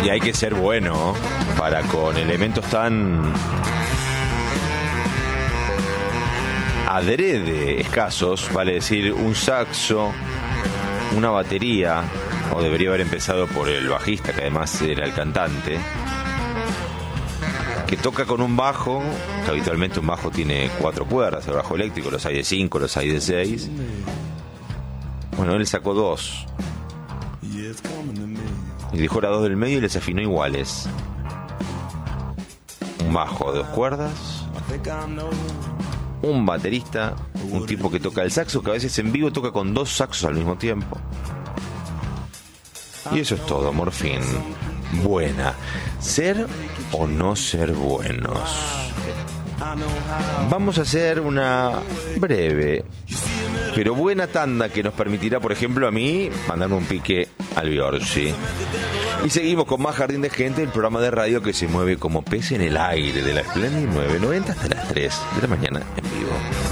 Y hay que ser bueno para con elementos tan adrede escasos, vale decir, un saxo, una batería, o debería haber empezado por el bajista, que además era el cantante, que toca con un bajo, que habitualmente un bajo tiene 4 cuerdas, el bajo eléctrico, los hay de 5, los hay de 6. Bueno, él sacó 2. Y dejó las 2 del medio y les afinó iguales. Un bajo de 2 cuerdas, un baterista, un tipo que toca el saxo, que a veces en vivo toca con 2 saxos al mismo tiempo. Y eso es todo, Morfín. Buena. ¿Ser o no ser buenos? Vamos a hacer una breve pero buena tanda que nos permitirá, por ejemplo, a mí mandarme un pique al Biorgi. Y seguimos con más Jardín de Gente, el programa de radio que se mueve como pez en el aire de la Splendid 990 hasta las 3 de la mañana en vivo.